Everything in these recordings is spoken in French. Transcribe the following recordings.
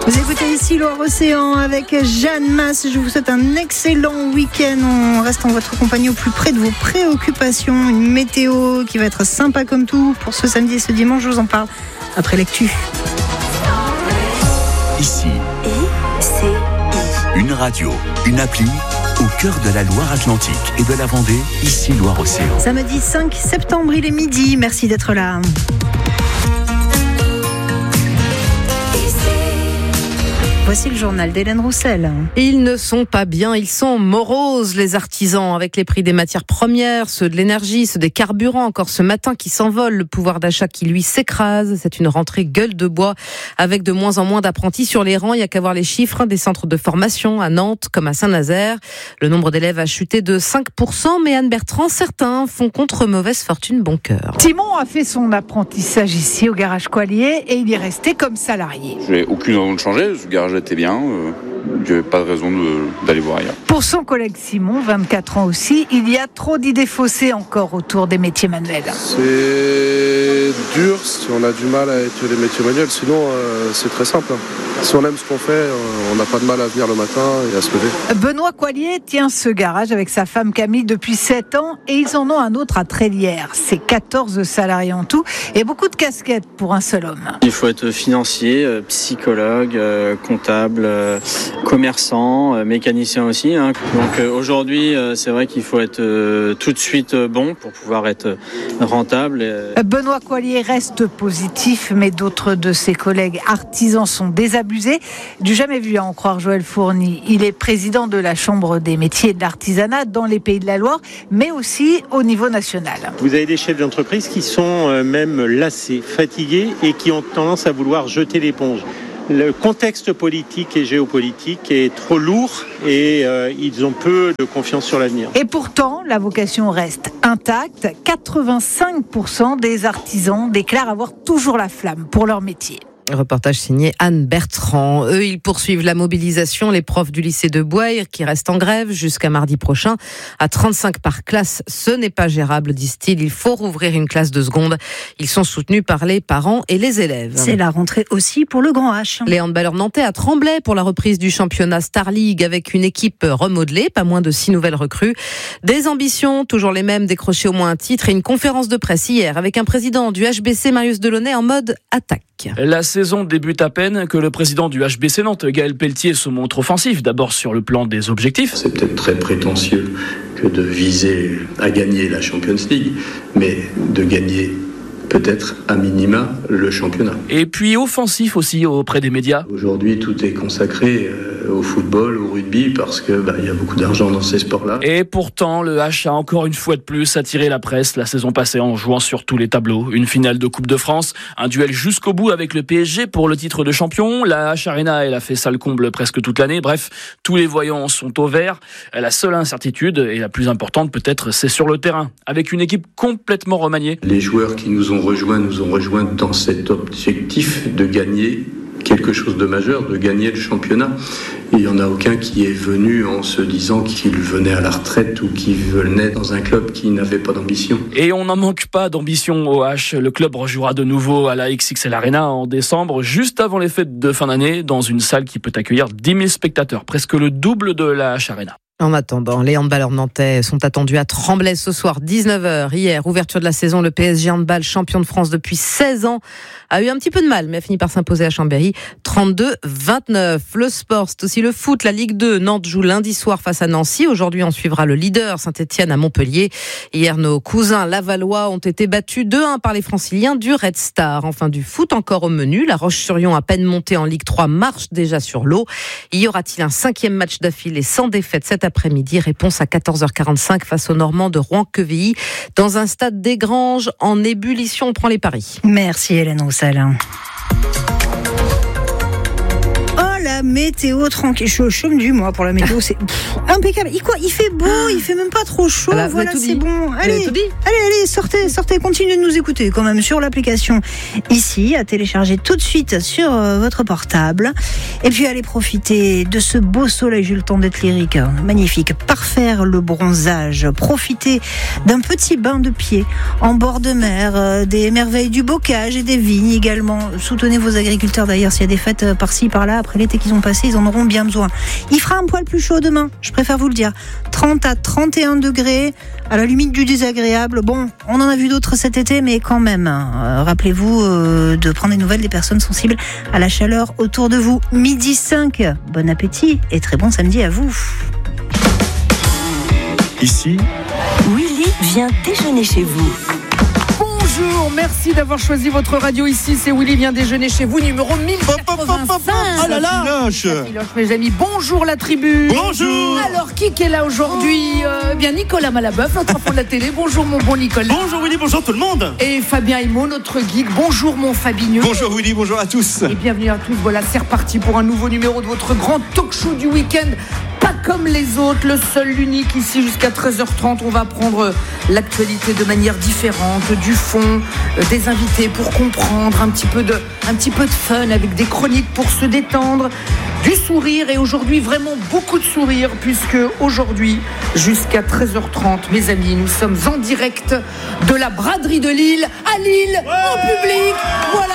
Vous écoutez ici Loire-Océan avec Jeanne Masse. Je vous souhaite un excellent week-end. On reste en votre compagnie au plus près de vos préoccupations. Une météo qui va être sympa comme tout pour ce samedi et ce dimanche. Je vous en parle après l'actu. Ici, une radio, une appli au cœur de la Loire-Atlantique et de la Vendée. Ici Loire-Océan. Samedi 5 septembre, il est midi. Merci d'être là. Voici le journal d'Hélène Roussel. Ils ne sont pas bien, ils sont moroses, les artisans, avec les prix des matières premières, ceux de l'énergie, ceux des carburants, encore ce matin qui s'envolent, le pouvoir d'achat qui lui s'écrase. C'est une rentrée gueule de bois, avec de moins en moins d'apprentis sur les rangs. Il n'y a qu'à voir les chiffres des centres de formation à Nantes comme à Saint-Nazaire. Le nombre d'élèves a chuté de 5%, mais Anne Bertrand, certains font contre mauvaise fortune bon cœur. Simon a fait son apprentissage ici au garage Coilier et il est resté comme salarié. Je n'ai aucune raison de changer, ce garage était bien, je n'avais pas de raison d'aller voir ailleurs. Pour son collègue Simon, 24 ans aussi, il y a trop d'idées faussées encore autour des métiers manuels. C'est dur si on a du mal avec les métiers manuels, sinon c'est très simple. Si on aime ce qu'on fait, on n'a pas de mal à venir le matin et à se lever. Benoît Coilier tient ce garage avec sa femme Camille depuis 7 ans et ils en ont un autre à Trélières. C'est 14 salariés en tout et beaucoup de casquettes pour un seul homme. Il faut être financier, psychologue, comptable, commerçant, mécanicien aussi. Donc aujourd'hui, c'est vrai qu'il faut être tout de suite bon pour pouvoir être rentable. Benoît Coilier reste positif, mais d'autres de ses collègues artisans sont désabusés. Du jamais vu à en croire Joël Fourny. Il est président de la Chambre des métiers et de l'artisanat dans les Pays de la Loire, mais aussi au niveau national. Vous avez des chefs d'entreprise qui sont même lassés, fatigués et qui ont tendance à vouloir jeter l'éponge. Le contexte politique et géopolitique est trop lourd et ils ont peu de confiance sur l'avenir. Et pourtant, la vocation reste intacte. 85% des artisans déclarent avoir toujours la flamme pour leur métier. Reportage signé Anne Bertrand. Eux, ils poursuivent la mobilisation. Les profs du lycée de Bouaire qui restent en grève jusqu'à mardi prochain. À 35 par classe, ce n'est pas gérable, disent-ils. Il faut rouvrir une classe de seconde. Ils sont soutenus par les parents et les élèves. C'est la rentrée aussi pour le Grand H. Les handballeurs nantais à Tremblay pour la reprise du championnat Star League avec une équipe remodelée, pas moins de 6 nouvelles recrues. Des ambitions, toujours les mêmes, décrocher au moins un titre et une conférence de presse hier avec un président du HBC, Marius Delaunay, en mode attaque. La saison débute à peine que le président du HBC Nantes, Gaël Pelletier, se montre offensif. D'abord sur le plan des objectifs. C'est peut-être très prétentieux que de viser à gagner la Champions League, mais de gagner peut-être à minima le championnat. Et puis offensif aussi auprès des médias. Aujourd'hui, tout est consacré au football, au rugby, parce que y a beaucoup d'argent dans ces sports-là. Et pourtant, le H a encore une fois de plus attiré la presse la saison passée en jouant sur tous les tableaux. Une finale de Coupe de France, un duel jusqu'au bout avec le PSG pour le titre de champion. La H Arena, elle a fait salle comble presque toute l'année. Bref, tous les voyants sont au vert. La seule incertitude, et la plus importante peut-être, c'est sur le terrain, avec une équipe complètement remaniée. Les joueurs qui nous ont rejoints dans cet objectif de gagner quelque chose de majeur, de gagner le championnat. Il n'y en a aucun qui est venu en se disant qu'il venait à la retraite ou qu'il venait dans un club qui n'avait pas d'ambition. Et on n'en manque pas d'ambition au H. Le club rejouera de nouveau à la XXL Arena en décembre, juste avant les fêtes de fin d'année, dans une salle qui peut accueillir 10 000 spectateurs, presque le double de la H Arena. En attendant, les handballeurs nantais sont attendus à Tremblay ce soir, 19h. Hier, ouverture de la saison, le PSG handball, champion de France depuis 16 ans, a eu un petit peu de mal, mais a fini par s'imposer à Chambéry, 32-29. Le sport, c'est aussi le foot, la Ligue 2. Nantes joue lundi soir face à Nancy. Aujourd'hui, on suivra le leader Saint-Etienne à Montpellier. Hier, nos cousins lavallois ont été battus 2-1 par les franciliens du Red Star. Enfin, du foot encore au menu. La Roche-sur-Yon, à peine montée en Ligue 3, marche déjà sur l'eau. Y aura-t-il un 5e match d'affilée sans défaite cet après-midi? Réponse à 14h45 face aux Normands de Rouen-Quevilly dans un stade des Granges en ébullition. On prend les paris. Merci Hélène Roussel. Oh la météo tranquille. Je suis au chaume du mois pour la météo, c'est impeccable. Il fait beau, il fait même pas trop chaud. Voilà, c'est bon. Allez, sortez, continuez de nous écouter quand même sur l'application ici, à télécharger tout de suite sur votre portable. Et puis allez profiter de ce beau soleil, j'ai eu le temps d'être lyrique, magnifique. Parfaire le bronzage, profitez d'un petit bain de pied en bord de mer, des merveilles du bocage et des vignes également. Soutenez vos agriculteurs d'ailleurs, s'il y a des fêtes par-ci par-là, après l'été qu'ils ont passé, ils en auront bien besoin. Il fera un poil plus chaud demain, je préfère vous le dire. 30 à 31 degrés, à la limite du désagréable. Bon, on en a vu d'autres cet été, mais quand même, rappelez-vous de prendre des nouvelles des personnes sensibles à la chaleur autour de vous. 12h05, bon appétit et très bon samedi à vous. Ici, Willy vient déjeuner chez vous. Bonjour, merci d'avoir choisi votre radio ici. C'est Willy vient déjeuner chez vous, numéro 1085. Oh là là, mes amis, bonjour la tribu. Bonjour. Alors, qui est là aujourd'hui? Bien Nicolas Malabeuf, notre enfant de la télé. Bonjour mon bon Nicolas. Bonjour Willy, bonjour tout le monde. Et Fabien Himo, notre geek. Bonjour mon Fabigneux. Bonjour Willy, bonjour à tous. Et bienvenue à tous. Voilà, c'est reparti pour un nouveau numéro de votre grand talk show du week-end. Pas comme les autres, le seul, l'unique ici jusqu'à 13h30. On va prendre l'actualité de manière différente, du fond, des invités pour comprendre, un petit peu de fun avec des chroniques pour se détendre, du sourire et aujourd'hui vraiment beaucoup de sourire puisque aujourd'hui jusqu'à 13h30 mes amis, nous sommes en direct de la braderie de Lille à Lille, en public. Voilà.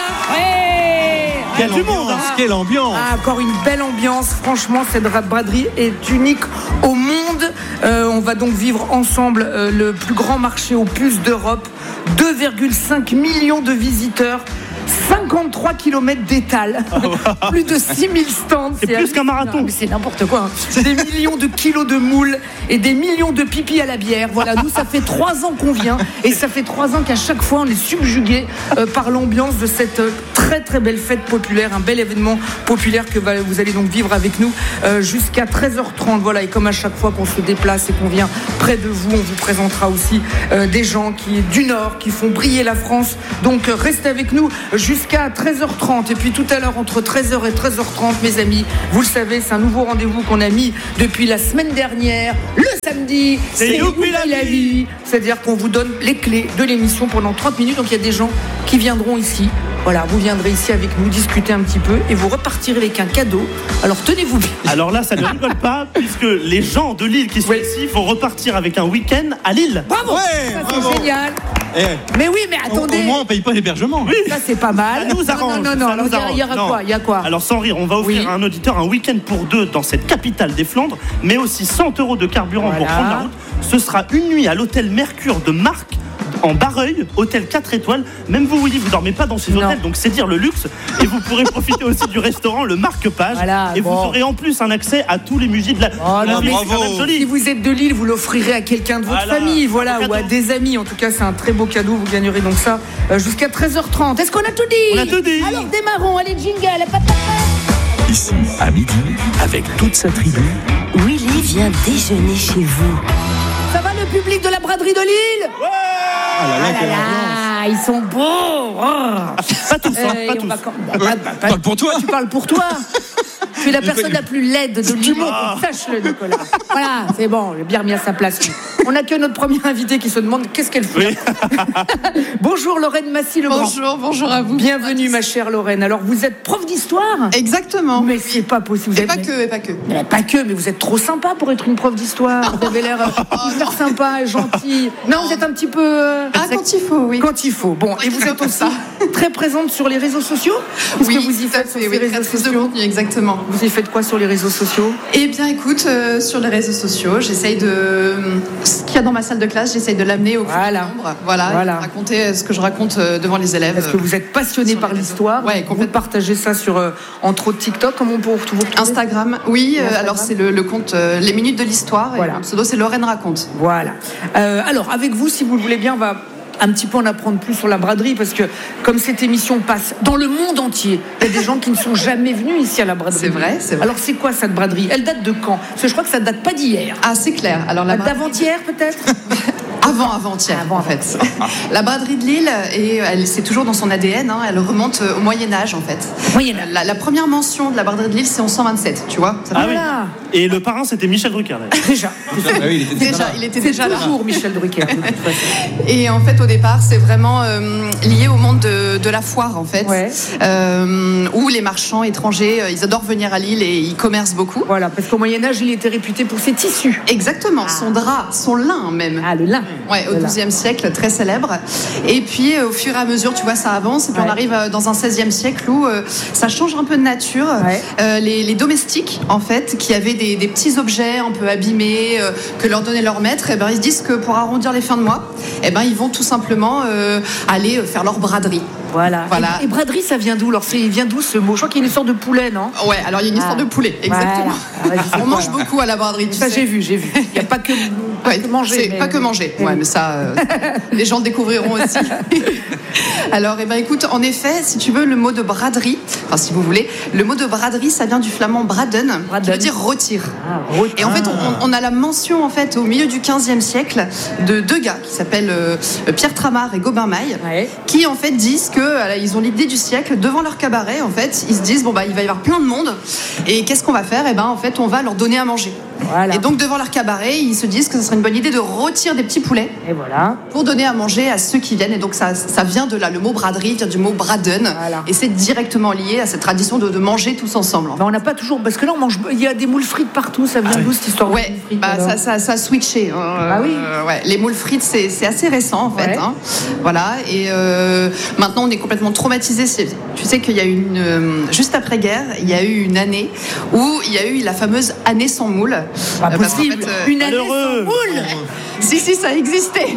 Quelle ambiance. Encore une belle ambiance. Franchement, cette braderie est unique au monde. On va donc vivre ensemble le plus grand marché au plus d'Europe. 2,5 millions de visiteurs. 53 km d'étal, plus de 6000 stands. C'est plus qu'un marathon. Mais c'est n'importe quoi. Des millions de kilos de moules et des millions de pipis à la bière. Voilà, nous, ça fait 3 ans qu'on vient et ça fait 3 ans qu'à chaque fois, on est subjugué par l'ambiance de cette très très belle fête populaire, un bel événement populaire que vous allez donc vivre avec nous jusqu'à 13h30. Voilà, et comme à chaque fois qu'on se déplace et qu'on vient près de vous, on vous présentera aussi des gens du Nord qui font briller la France. Donc restez avec nous jusqu'à 13h30 et puis tout à l'heure entre 13h et 13h30 mes amis, vous le savez, c'est un nouveau rendez-vous qu'on a mis depuis la semaine dernière, le samedi, c'est Youpi la vie, c'est-à-dire qu'on vous donne les clés de l'émission pendant 30 minutes, donc il y a des gens qui viendront ici. Voilà, vous viendrez ici avec nous discuter un petit peu et vous repartirez avec un cadeau. Alors tenez-vous bien. Alors là, ça ne rigole pas puisque les gens de Lille qui sont ici vont repartir avec un week-end à Lille. Bravo, c'est génial. Mais oui, mais attendez. Au moins, on paye pas l'hébergement. Oui. Ça, c'est pas mal. Ça nous arrange. Non. Alors, il y aura quoi? Il y a quoi? Alors, sans rire, on va offrir à un auditeur un week-end pour 2 dans cette capitale des Flandres, mais aussi 100 € de carburant pour prendre la route. Ce sera une nuit à l'hôtel Mercure de Marc, en Barreuil, hôtel 4 étoiles. Même vous, Willy, vous dormez pas dans ces hôtels, donc c'est dire le luxe. Et vous pourrez profiter aussi du restaurant Le Marque-Page. Et vous aurez en plus un accès à tous les musées de la ville. C'est quand même joli. Si vous êtes de Lille, vous l'offrirez à quelqu'un de votre famille, ou à des amis. En tout cas, c'est un très beau cadeau. Vous gagnerez donc ça jusqu'à 13h30. Est-ce qu'on a tout dit? On a tout dit. Alors démarrons, allez jingle, ici à midi, avec toute sa tribu, Willy vient déjeuner chez vous. Ça va le public de la braderie de Lille? Ils sont beaux. Pas tous, pas tous. Parle pour toi. Tu parles pour toi. Tu es la personne la plus laide de Lille. Sache-le, Nicolas. Voilà, c'est bon, j'ai bien remis à sa place. On accueille notre premier invité qui se demande qu'est-ce qu'elle fait. Bonjour Lorraine Massy-Legrand. Bonjour à vous. Bienvenue ma chère Lorraine. Alors vous êtes prof d'histoire? Exactement. Mais c'est pas possible. Et pas que. Pas que, mais vous êtes trop sympa pour être une prof d'histoire. Vous avez l'air hyper sympa et gentil. Non, vous êtes un petit peu... quand il faut, oui. Quand il faut. Bon, et vous êtes aussi très présente sur les réseaux sociaux? Qu'est-ce que vous y faites sur les réseaux sociaux? De contenu, exactement. Vous y faites quoi sur les réseaux sociaux? Eh bien, écoute, sur les réseaux sociaux, j'essaye de... Ce qu'il y a dans ma salle de classe, j'essaye de l'amener au plus grand nombre. Voilà. Raconter ce que je raconte devant les élèves. Parce que vous êtes passionné par l'histoire. Ouais, complètement. Vous partagez ça sur, entre autres, TikTok. Comment on peut vous retrouver? Instagram, oui. Alors, c'est le compte Les Minutes de l'Histoire. Voilà. Et mon pseudo, c'est Lorraine Raconte. Voilà. Alors, avec vous, si vous le voulez bien, on va un petit peu en apprendre plus sur la braderie, parce que comme cette émission passe dans le monde entier, il y a des gens qui ne sont jamais venus ici à la braderie. C'est vrai. Alors c'est quoi cette braderie? Elle date de quand? Parce que je crois que ça date pas d'hier. Ah, c'est clair. Alors d'avant-hier peut-être. Avant-hier, en fait. La braderie de Lille, c'est toujours dans son ADN, elle remonte au Moyen-Âge, en fait. La première mention de la braderie de Lille, c'est en 127, tu vois. Oui. Et le parrain, c'était Michel Drucker. Déjà. Il était déjà là. Toujours Michel Drucker. Et en fait, au départ, c'est vraiment lié au monde de la foire, en fait. Où les marchands étrangers, ils adorent venir à Lille et ils commercent beaucoup. Voilà, parce qu'au Moyen-Âge, il était réputé pour ses tissus. Exactement, son drap, son lin même. Le lin. Ouais, au XIIe siècle, très célèbre. Et puis, au fur et à mesure, tu vois, ça avance. Et puis, on arrive dans un XVIe siècle où ça change un peu de nature. Les domestiques, en fait, qui avaient des petits objets un peu abîmés que leur donnait leur maître, ils se disent que pour arrondir les fins de mois, ils vont tout simplement aller faire leur braderie. Voilà. Et braderie, ça vient d'où? Alors, il vient d'où ce mot? Je crois qu'il y a une histoire de poulet, non? Ouais, alors il y a une histoire de poulet, exactement. Voilà. On mange beaucoup à la braderie, tu sais. J'ai vu. Il n'y a pas que manger. Pas que manger. Ouais, mais ça, les gens le découvriront aussi. Alors, écoute, en effet, si tu veux, le mot de braderie, si vous voulez, le mot de braderie, ça vient du flamand braden, qui veut dire rôtir. Et en fait, on a la mention, en fait, au milieu du XVe siècle, de deux gars qui s'appellent Pierre Tramard et Gobain Maille, qui, en fait, disent que ils ont l'idée du siècle devant leur cabaret. En fait, ils se disent il va y avoir plein de monde et qu'est-ce qu'on va faire? En fait, on va leur donner à manger. Et donc devant leur cabaret, ils se disent que ce serait une bonne idée de rôtir des petits poulets pour donner à manger à ceux qui viennent. Et donc ça vient de là. Le mot braderie vient du mot braden et c'est directement lié à cette tradition de manger tous ensemble. On n'a pas toujours, parce que là il y a des moules frites partout. Ça vient d'où cette histoire? Ouais, ça a switché. Les moules frites, c'est assez récent en fait. Voilà. Et maintenant on est complètement traumatisé. Tu sais qu'il y a eu juste après guerre, il y a eu une année où il y a eu la fameuse année sans moule. Pas possible. Une année sans moule. Si, ça existait.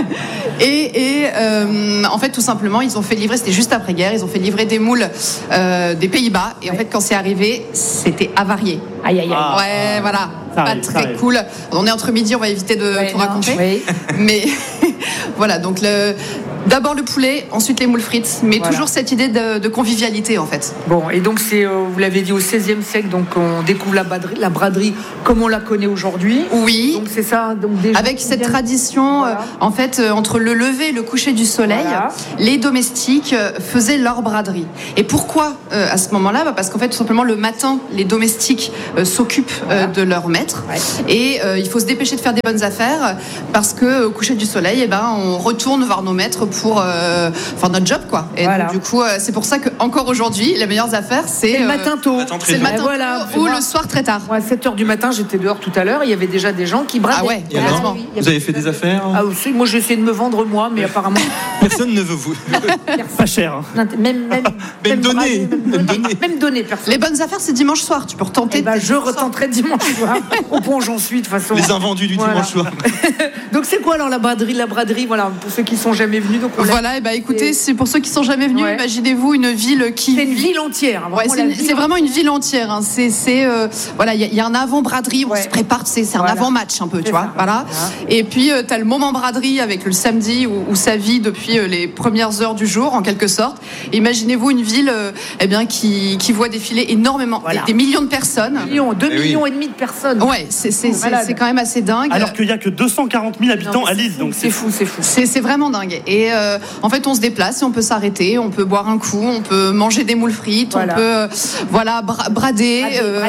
Et en fait, tout simplement, ils ont fait livrer, c'était juste après guerre, ils ont fait livrer des moules des Pays-Bas. Et en fait, quand c'est arrivé, c'était avarié. Aïe. Ouais, voilà. Pas très cool. On est entre midi, on va éviter de tout raconter. Mais voilà, donc d'abord le poulet, ensuite les moules frites, mais toujours cette idée de convivialité en fait. Bon, et donc c'est, vous l'avez dit, au XVIe siècle, donc on découvre la braderie comme on la connaît aujourd'hui. Oui. Donc c'est ça. Donc avec cette tradition, en fait, entre le lever et le coucher du soleil, les domestiques faisaient leur braderie. Et pourquoi à ce moment-là? Parce qu'en fait, tout simplement, le matin, les domestiques s'occupent de leur maître. Et il faut se dépêcher de faire des bonnes affaires parce qu'au coucher du soleil, on retourne voir nos maîtres pour faire notre job, quoi. Et donc, du coup, c'est pour ça qu'encore aujourd'hui, les meilleures affaires, c'est le matin tôt. C'est le matin tôt ou le soir très tard. À 7h du matin, j'étais dehors tout à l'heure, il y y avait déjà des gens qui bradaient. Ah ouais, vous avez fait des affaires? Ah aussi, moi j'ai essayé de me vendre moi, mais apparemment personne ne veut vous. Pas cher. Hein. Même donner. Personne. Les bonnes affaires, c'est dimanche soir. Tu peux retenter. Je retenterai dimanche soir. Au point j'en suis de toute façon. Les invendus du dimanche soir. Donc c'est quoi alors la braderie, voilà, pour ceux qui sont jamais venus. Donc voilà, et écoutez, c'est pour ceux qui sont jamais venus. Imaginez-vous une ville qui. C'est une ville entière. C'est vraiment une ville entière. Hein. Voilà, il y a un avant braderie. On se prépare. C'est un avant match un peu, tu vois. Voilà. Et puis t'as le moment braderie avec le samedi où ça vit depuis les premières heures du jour en quelque sorte. Et imaginez-vous une ville qui voit défiler énormément des millions de personnes. 2 millions et demi de personnes. Ouais, c'est quand même assez dingue. Alors qu'il y a que 240 000 habitants à Lille, donc c'est fou. C'est vraiment dingue. Et en fait, on se déplace et on peut s'arrêter, on peut boire un coup, on peut manger des moules frites, on peut brader.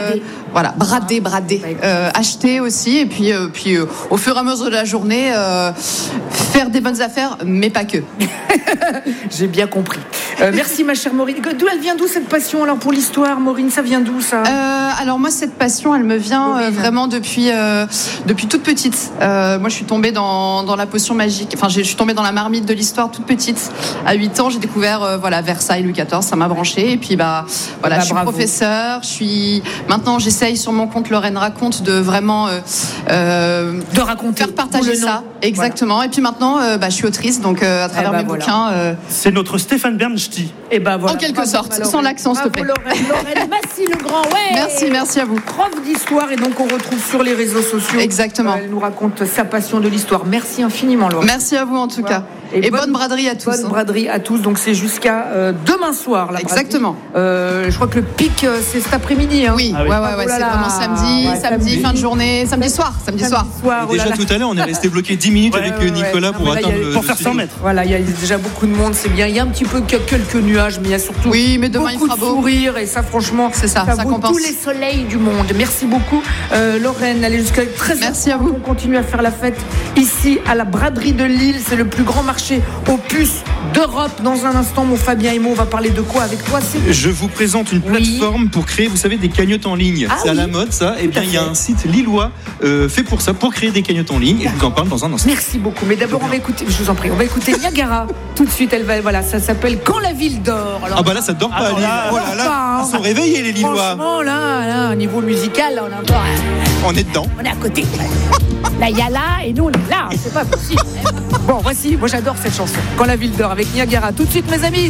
Brader. Acheter aussi, et puis au fur et à mesure de la journée, faire des bonnes affaires, mais pas que. J'ai bien compris. Merci ma chère Maureen. Elle vient d'où cette passion alors pour l'histoire, Maureen? Ça vient d'où ça? Alors moi cette passion, elle me vient vraiment depuis toute petite. Moi je suis tombée dans la potion magique. Enfin je suis tombée dans la marmite de l'histoire toute petite. À 8 ans j'ai découvert Versailles, Louis XIV, ça m'a branché. Et puis je suis professeure. Maintenant j'essaye sur mon compte Lorraine Raconte de vraiment de raconter, faire partager ça. Exactement. Voilà. Et puis maintenant je suis autrice, donc à travers mes bouquins. C'est notre Stéphane Bernstein. En quelque sorte, sans l'accent s'il te plaît. Lorraine Massy-Legrand, Merci à vous. Prof d'histoire, et donc on retrouve sur les réseaux sociaux. Exactement. Elle nous raconte sa passion de l'histoire. Merci infiniment, Lorraine. Merci à vous en tout cas. Et bonne braderie à tous. Bonne braderie à tous. Donc c'est jusqu'à demain soir. La Exactement. Je crois que le pic c'est cet après-midi. Hein. Oui, c'est vraiment samedi, fin de journée, samedi soir. Et déjà tout à l'heure, on est resté bloqué 10 minutes avec Nicolas pour atteindre pour faire 100 mètres. Voilà, il y a déjà beaucoup de monde, c'est bien. Il y a un petit peu quelques nuages, mais il y a surtout beaucoup de sourires. Et ça, franchement, ça vaut compense. tous les soleils du monde. Merci beaucoup, Lorraine. Allez jusqu'à 13h. Merci à vous. On continue à faire la fête ici à la braderie de Lille. C'est le plus grand marché aux puces d'Europe. Dans un instant, mon Fabien et moi, on va parler de quoi avec toi? Je vous présente une plateforme pour créer, vous savez, des cagnottes en ligne. C'est à la mode, ça. Et bien, il y a un site lillois fait pour ça, pour créer des cagnottes en ligne. Et je vous en parle dans un instant. Merci beaucoup. Mais d'abord, on va écouter, je vous en prie, on va écouter Niagara. Tout de suite, ça s'appelle Quand la ville dort. Alors, là, ça dort pas. Ils sont réveillés, les Lillois. Franchement, là, au niveau musical, là, on est dedans. On est à côté. Là, il y a là, et nous, on est là. C'est pas possible. Bon, voici, moi j'adore cette chanson. Quand la ville dort avec Niagara. Tout de suite, mes amis.